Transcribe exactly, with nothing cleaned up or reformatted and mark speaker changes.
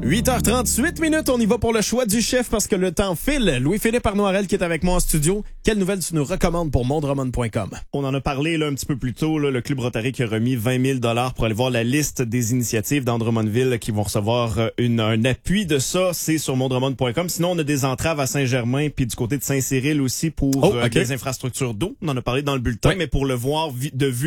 Speaker 1: huit heures trente-huit minutes, on y va pour le choix du chef parce que le temps file. Louis-Philippe Arnoirel qui est avec moi en studio. Quelle nouvelle tu nous recommandes pour mondroman point com?
Speaker 2: On en a parlé là un petit peu plus tôt, là, le Club Rotary qui a remis vingt mille dollars pour aller voir la liste des initiatives dans Drummondville qui vont recevoir une, un appui de ça. C'est sur mondroman point com. Sinon, on a des entraves à Saint-Germain puis du côté de Saint-Cyril aussi pour
Speaker 1: oh,
Speaker 2: euh,
Speaker 1: okay.
Speaker 2: des infrastructures d'eau. On en a parlé dans le bulletin,
Speaker 1: oui.
Speaker 2: mais pour le voir vi- de vue